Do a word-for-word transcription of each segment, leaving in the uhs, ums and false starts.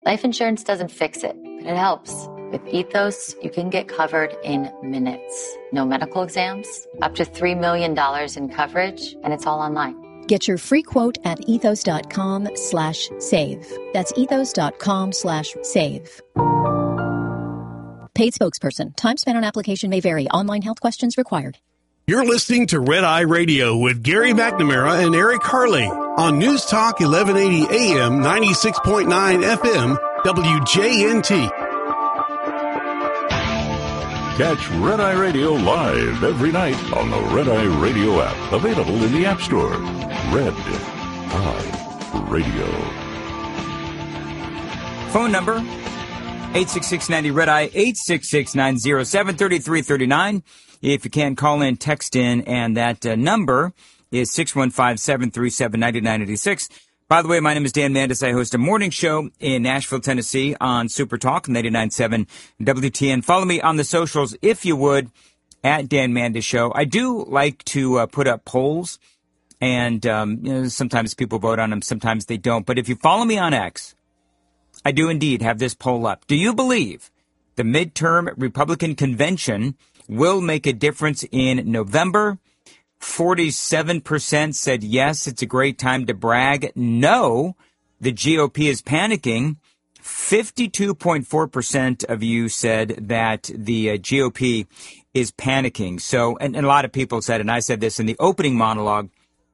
Life insurance doesn't fix it, but it helps. With Ethos, you can get covered in minutes. No medical exams, up to three million dollars in coverage, and it's all online. Get your free quote at ethos.com slash save. That's ethos.com slash save. Paid spokesperson. Time spent on application may vary. Online health questions required. You're listening to Red Eye Radio with Gary McNamara and Eric Harley on News Talk eleven eighty A M, ninety-six point nine F M, W J N T. Catch Red Eye Radio live every night on the Red Eye Radio app, available in the App Store. Red Eye Radio. Phone number, eight six six, nine zero, Red Eye, eight six six, nine zero seven, three three three nine. If you can, call in, text in, and that uh, number is six one five, seven three seven, nine nine eight six. By the way, my name is Dan Mandis. I host a morning show in Nashville, Tennessee on Super Talk ninety-nine point seven W T N. Follow me on the socials, if you would, at Dan Mandis Show. I do like to uh, put up polls, and um, you know, sometimes people vote on them, sometimes they don't. But if you follow me on X, I do indeed have this poll up. Do you believe the midterm Republican convention will make a difference in November? forty-seven percent said yes, it's a great time to brag. No, the G O P is panicking. fifty-two point four percent of you said that the uh, G O P is panicking. So, and, and a lot of people said, and I said this in the opening monologue,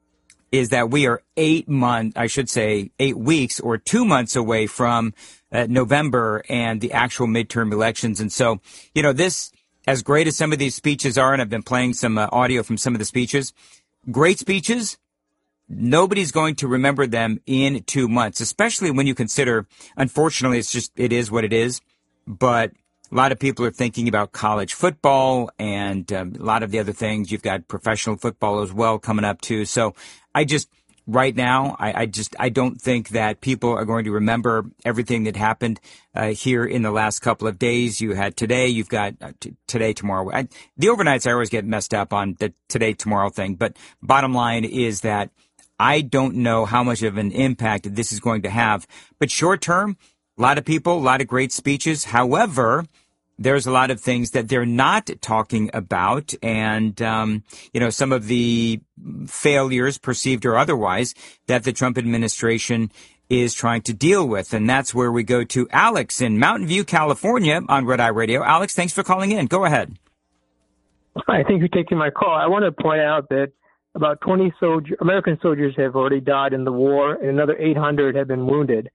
is that we are eight months, I should say eight weeks or two months away from uh, November and the actual midterm elections. And so, you know, this, as great as some of these speeches are, and I've been playing some uh, audio from some of the speeches, great speeches, nobody's going to remember them in two months, especially when you consider, unfortunately, it's just, it is what it is. But a lot of people are thinking about college football and um, a lot of the other things. You've got professional football as well coming up too. So I just, right now, I, I just, I don't think that people are going to remember everything that happened uh, here in the last couple of days. You had today, you've got uh, t- today, tomorrow. I, the overnights, I always get messed up on the today, tomorrow thing. But bottom line is that I don't know how much of an impact this is going to have. But short term, a lot of people, a lot of great speeches. However, there's a lot of things that they're not talking about. And, um, you know, some of the failures, perceived or otherwise, that the Trump administration is trying to deal with. And that's where we go to Alex in Mountain View, California on Red Eye Radio. Alex, thanks for calling in. Go ahead. Hi, thank you for taking my call. I want to point out that about twenty soldier, American soldiers have already died in the war, and another eight hundred have been wounded.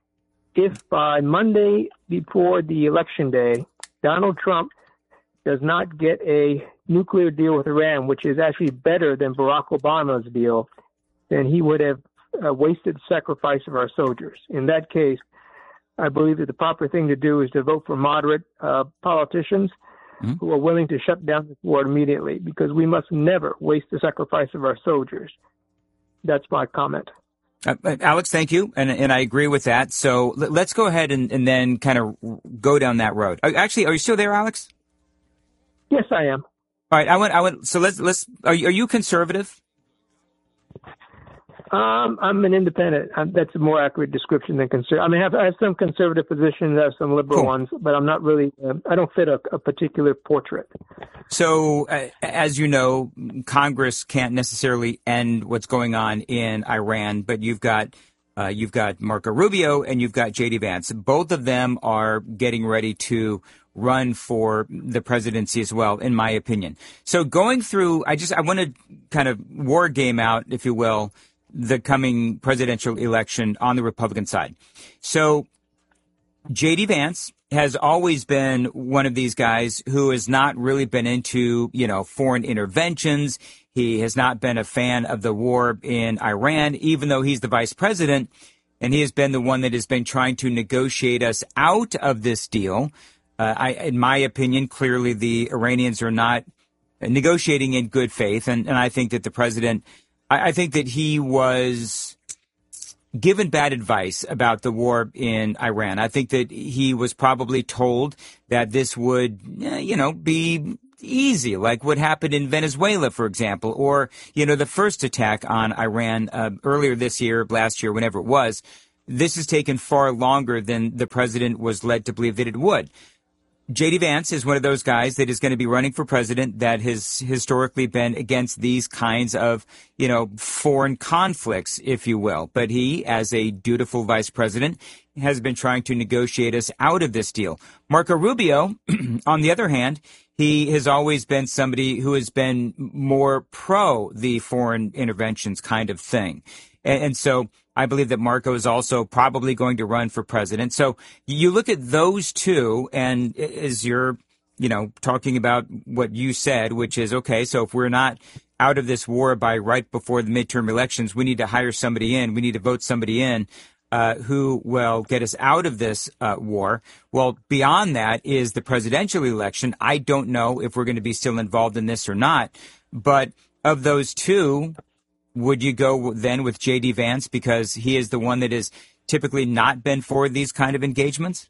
If by Monday before the election day, Donald Trump does not get a nuclear deal with Iran, which is actually better than Barack Obama's deal, then he would have uh, wasted the sacrifice of our soldiers. In that case, I believe that the proper thing to do is to vote for moderate uh, politicians mm-hmm. who are willing to shut down this war immediately, because we must never waste the sacrifice of our soldiers. That's my comment. Uh, Alex, thank you. And and I agree with that. So l- let's go ahead and, and then kind of go down that road. Uh, actually, are you still there, Alex? Yes, I am. All right. I went, I went, so let's, let's, are you, are you conservative? Um, I'm an independent. I'm, that's a more accurate description than conservative. I mean, I have, I have some conservative positions, I have some liberal cool. ones, but I'm not really, uh, I don't fit a, a particular portrait. So, uh, as you know, Congress can't necessarily end what's going on in Iran, but you've got, uh, you've got Marco Rubio and you've got J D Vance. Both of them are getting ready to run for the presidency as well, in my opinion. So going through, I just, I want to kind of war game out, if you will, the coming presidential election on the Republican side. So J D Vance has always been one of these guys who has not really been into, you know, foreign interventions. He has not been a fan of the war in Iran, even though he's the vice president. And he has been the one that has been trying to negotiate us out of this deal. Uh, I, in my opinion, clearly the Iranians are not negotiating in good faith. And, and I think that the president, I, I think that he was given bad advice about the war in Iran. I think that he was probably told that this would, you know, be easy, like what happened in Venezuela, for example, or, you know, the first attack on Iran uh, earlier this year, last year, whenever it was. this has taken far longer than the president was led to believe that it would. J D. Vance is one of those guys that is going to be running for president that has historically been against these kinds of, you know, foreign conflicts, if you will. But he, as a dutiful vice president, has been trying to negotiate us out of this deal. Marco Rubio, on the other hand, he has always been somebody who has been more pro the foreign interventions kind of thing. And, and so I believe that Marco is also probably going to run for president. So you look at those two, and as you're, you know, talking about what you said, which is, okay, so if we're not out of this war by right before the midterm elections, we need to hire somebody in, we need to vote somebody in uh, who will get us out of this uh, war. Well, beyond that is the presidential election. I don't know if we're going to be still involved in this or not, but of those two, would you go then with J D. Vance because he is the one that has typically not been for these kind of engagements?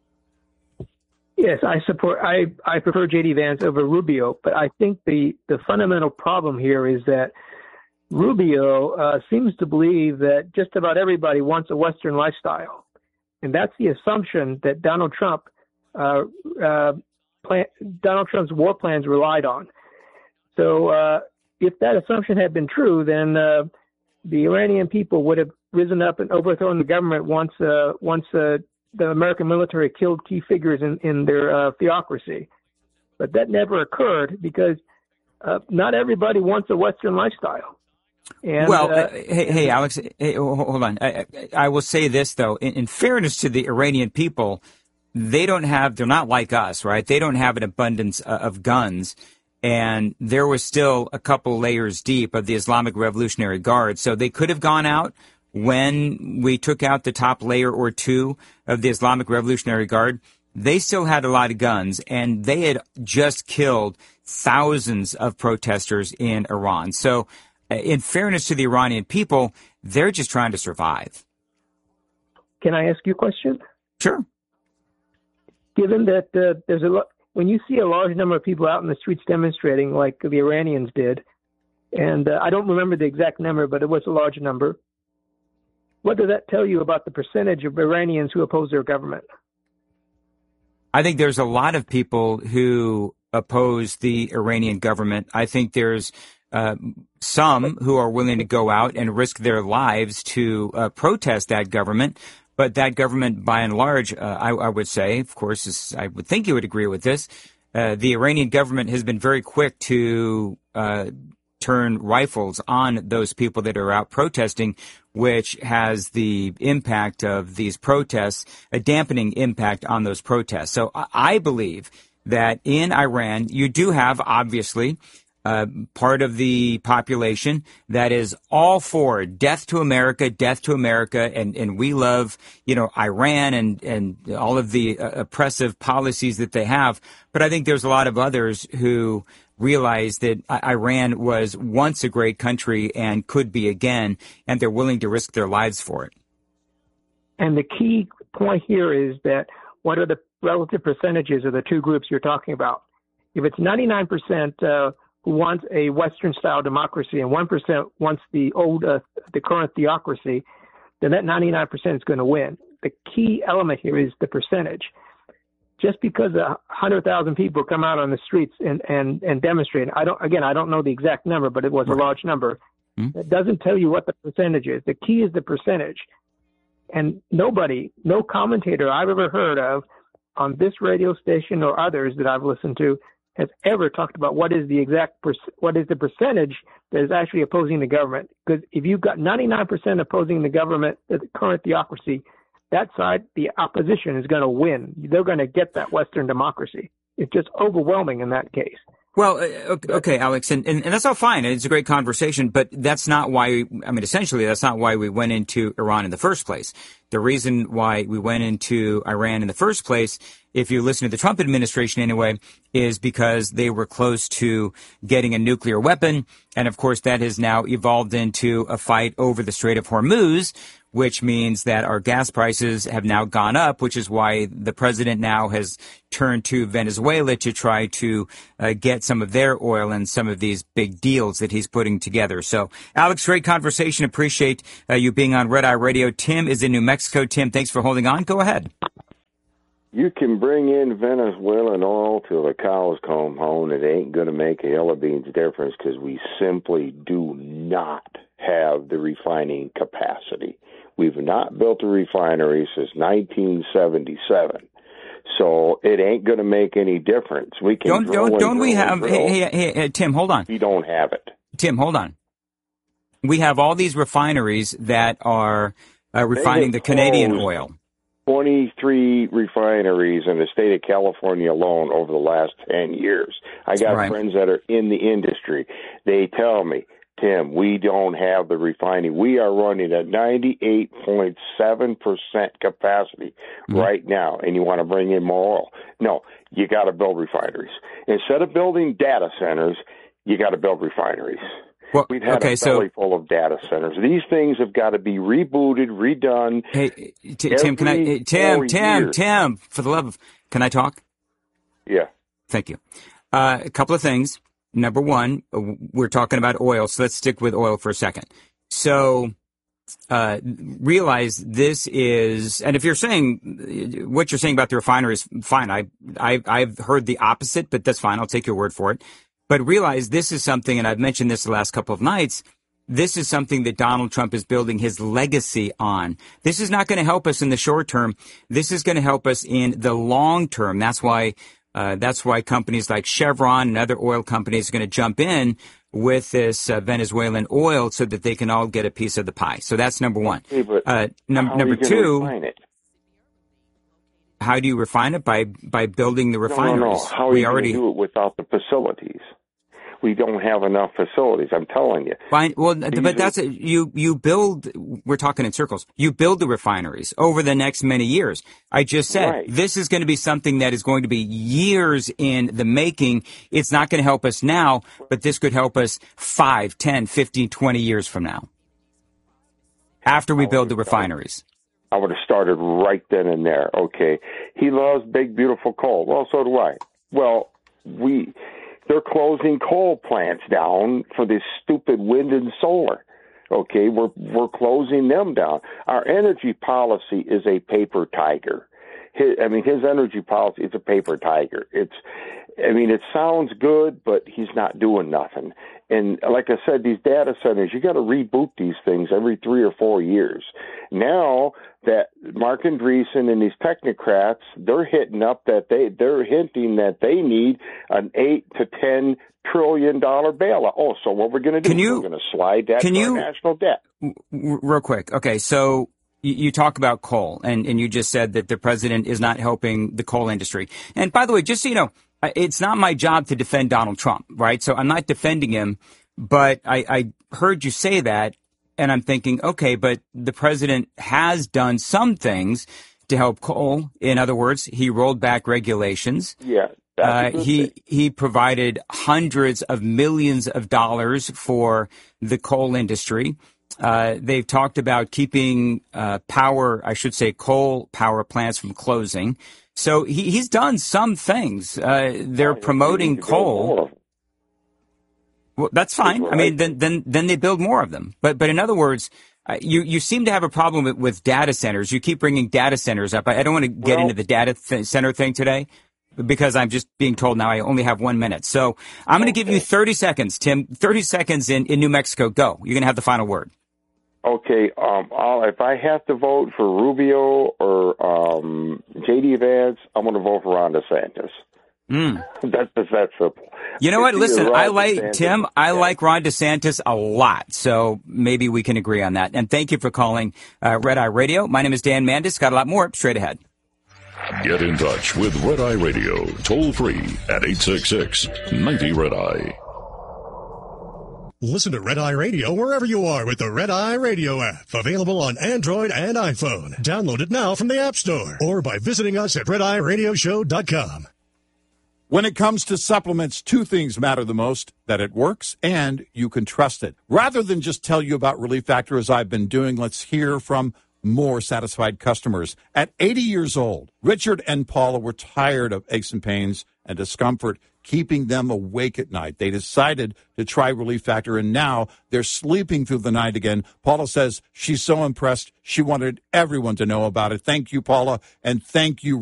Yes, I support. I, I prefer J D. Vance over Rubio, but I think the, the fundamental problem here is that Rubio uh, seems to believe that just about everybody wants a Western lifestyle, and that's the assumption that Donald Trump, uh, uh, plan, Donald Trump's war plans relied on. So. Uh, If that assumption had been true, then uh, the Iranian people would have risen up and overthrown the government once uh, once uh, the American military killed key figures in, in their uh, theocracy. But that never occurred because uh, not everybody wants a Western lifestyle. And, well, uh, hey, hey, Alex, hey, hold on. I, I will say this, though. In, in fairness to the Iranian people, they don't have, they're not like us, right? They don't have an abundance of guns. And there was still a couple layers deep of the Islamic Revolutionary Guard. So they could have gone out when we took out the top layer or two of the Islamic Revolutionary Guard. They still had a lot of guns, and they had just killed thousands of protesters in Iran. So in fairness to the Iranian people, they're just trying to survive. Can I ask you a question? Sure. Given that uh, there's a lot, when you see a large number of people out in the streets demonstrating like the Iranians did, and uh, I don't remember the exact number, but it was a large number, what does that tell you about the percentage of Iranians who oppose their government? I think there's a lot of people who oppose the Iranian government. I think there's uh, some who are willing to go out and risk their lives to uh, protest that government. But that government, by and large, uh, I, I would say, of course, is, I would think you would agree with this, uh, the Iranian government has been very quick to uh, turn rifles on those people that are out protesting, which has the impact of these protests, a dampening impact on those protests. So I believe that in Iran, you do have, obviously, Uh, part of the population that is all for death to America, death to America, and, and we love, you know, Iran and, and all of the uh, oppressive policies that they have. But I think there's a lot of others who realize that Iran was once a great country and could be again, and they're willing to risk their lives for it. And the key point here is that what are the relative percentages of the two groups you're talking about? If it's ninety-nine percent uh, who wants a Western-style democracy and one percent wants the old, uh, the current theocracy, then that ninety-nine percent is going to win. The key element here is the percentage. Just because a hundred thousand people come out on the streets and, and, and demonstrate, I don't, again, I don't know the exact number, but it was a large number. Mm-hmm. It doesn't tell you what the percentage is. The key is the percentage. And nobody, no commentator I've ever heard of on this radio station or others that I've listened to has ever talked about what is the exact, per- what is the percentage that is actually opposing the government. Because if you've got ninety-nine percent opposing the government, the current theocracy, that side, the opposition is going to win. They're going to get that Western democracy. It's just overwhelming in that case. Well, okay, Alex, and, and, and that's all fine. It's a great conversation, but that's not why, we, I mean, essentially, that's not why we went into Iran in the first place. The reason why we went into Iran in the first place, if you listen to the Trump administration anyway, is because they were close to getting a nuclear weapon. And of course, that has now evolved into a fight over the Strait of Hormuz, which means that our gas prices have now gone up, which is why the president now has turned to Venezuela to try to uh, get some of their oil and some of these big deals that he's putting together. So, Alex, great conversation. Appreciate uh, you being on Red Eye Radio. Tim is in New Mexico. Tim, thanks for holding on. Go ahead. You can bring in Venezuelan oil till the cows come home. It ain't going to make a hell of beans difference because we simply do not have the refining capacity. We've not built a refinery since nineteen seventy-seven. So it ain't going to make any difference. We can don't don't don't we have hey, hey, hey, hey Tim, hold on. We don't have it. Tim, hold on. We have all these refineries that are uh, refining the Canadian oil. twenty-three refineries in the state of California alone over the last ten years. I got right. friends that are in the industry. They tell me, Tim, we don't have the refining. We are running at ninety-eight point seven percent capacity mm-hmm. right now, and you want to bring in more oil. No, you got to build refineries. Instead of building data centers, you got to build refineries. Well, We've had okay, a belly so, full of data centers. These things have got to be rebooted, redone. Hey, t- Tim, can I? Tim, Tim, years. Tim, for the love of, can I talk? Yeah. Thank you. Uh, a couple of things. Number one, we're talking about oil, so let's stick with oil for a second. So, uh, realize this is, and if you're saying what you're saying about the refinery is fine. I, I, I've heard the opposite, but that's fine. I'll take your word for it. But realize this is something, and I've mentioned this the last couple of nights, this is something that Donald Trump is building his legacy on. This is not going to help us in the short term. This is going to help us in the long term. That's why, uh, that's why companies like Chevron and other oil companies are going to jump in with this uh, Venezuelan oil so that they can all get a piece of the pie. So that's number one. Okay, but uh, num- how number are you two, refine it? How do you refine it? By by building the refineries. No, no, no. How are we you already going to do it without the facilities? We don't have enough facilities. I'm telling you. Fine. Well, These but are, that's a, you. You build. We're talking in circles. You build the refineries over the next many years. I just said right. this is going to be something that is going to be years in the making. It's not going to help us now, but this could help us five, ten, fifteen, twenty years from now. After we build the refineries. I would have started right then and there. Okay. He loves big, beautiful coal. Well, so do I. Well, we. They're closing coal plants down for this stupid wind and solar. Okay, we're we're closing them down. Our energy policy is a paper tiger. His, I mean, his energy policy is a paper tiger. It's, I mean, it sounds good, but he's not doing nothing. And like I said, these data centers, you got to reboot these things every three or four years. Now that Mark Andreessen and these technocrats, they're hitting up that they, they're hinting that they need an eight to ten trillion dollar bailout. Oh, so what we're going to do? Can you, we're going to slide that can to you, our national debt. Real quick. Okay, so you talk about coal, and, and you just said that the president is not helping the coal industry. And by the way, just so you know, it's not my job to defend Donald Trump, right? So I'm not defending him, but I, I heard you say that, and I'm thinking, okay, but the president has done some things to help coal. In other words, he rolled back regulations. Yeah. Uh, he he provided hundreds of millions of dollars for the coal industry. Uh, they've talked about keeping uh, power, I should say, coal power plants from closing. So he, he's done some things. Uh, they're promoting coal. Well, that's fine. I mean, then then then they build more of them. But but in other words, uh, you you seem to have a problem with, with data centers. You keep bringing data centers up. I, I don't want to get well, into the data th- center thing today, because I'm just being told now I only have one minute. So I'm going to give you thirty seconds, Tim. thirty seconds in, in New Mexico. Go. You're going to have the final word. Okay. Um, I'll, if I have to vote for Rubio or um, J D. Vance, I'm going to vote for Ron DeSantis. Mm. That's just that simple. You know what? Listen, I like, DeSantis, Tim, I yeah. like Ron DeSantis a lot. So maybe we can agree on that. And thank you for calling uh, Red Eye Radio. My name is Dan Mandis. Got a lot more straight ahead. Get in touch with Red Eye Radio, toll free at eight six six, ninety, Red Eye. Listen to Red Eye Radio wherever you are with the Red Eye Radio app. Available on Android and iPhone. Download it now from the App Store or by visiting us at red eye radio show dot com. When it comes to supplements, two things matter the most, that it works and you can trust it. Rather than just tell you about Relief Factor as I've been doing, let's hear from more satisfied customers. At eighty years old, Richard and Paula were tired of aches and pains and discomfort keeping them awake at night. They decided to try Relief Factor, and now they're sleeping through the night again. Paula says she's so impressed, she wanted everyone to know about it. Thank you, Paula, and thank you,